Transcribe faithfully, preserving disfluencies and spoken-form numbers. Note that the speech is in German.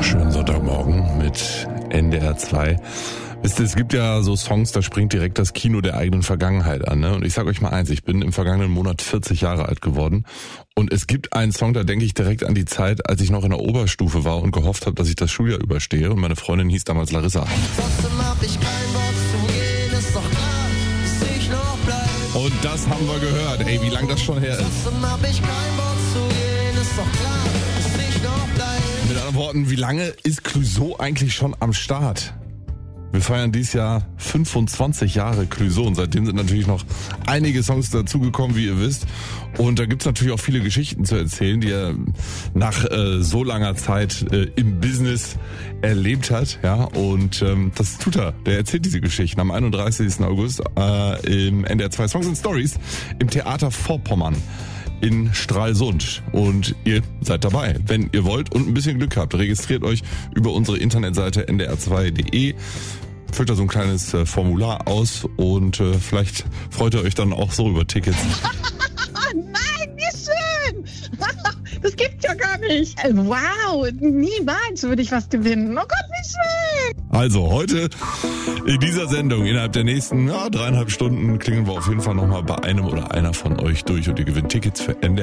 Schönen Sonntagmorgen mit N D R zwei. Wisst ihr, es gibt ja so Songs, da springt direkt das Kino der eigenen Vergangenheit an. Ne? Und ich sage euch mal eins, ich bin im vergangenen Monat vierzig Jahre alt geworden. Und es gibt einen Song, da denke ich direkt an die Zeit, als ich noch in der Oberstufe war und gehofft habe, dass ich das Schuljahr überstehe. Und meine Freundin hieß damals Larissa. Und das haben wir gehört. Ey, wie lang das schon her ist. Mit anderen Worten, wie lange ist Clouseau eigentlich schon am Start? Wir feiern dieses Jahr fünfundzwanzig Jahre Clouseau und seitdem sind natürlich noch einige Songs dazugekommen, wie ihr wisst. Und da gibt's natürlich auch viele Geschichten zu erzählen, die er nach äh, so langer Zeit äh, im Business erlebt hat. Ja, und ähm, das tut er. Der erzählt diese Geschichten am einunddreißigsten August äh, im N D R zwei Songs and Stories im Theater Vorpommern in Stralsund. Und ihr seid dabei, wenn ihr wollt und ein bisschen Glück habt. Registriert euch über unsere Internetseite n d r zwei punkt d e. Füllt da so ein kleines äh, Formular aus und äh, vielleicht freut ihr euch dann auch so über Tickets. Nein, wie schön! Das gibt's ja gar nicht. Wow, niemals würde ich was gewinnen. Oh Gott, wie schön! Also heute in dieser Sendung, innerhalb der nächsten ja, dreieinhalb Stunden, klingeln wir auf jeden Fall nochmal bei einem oder einer von euch durch und ihr gewinnt Tickets für N D R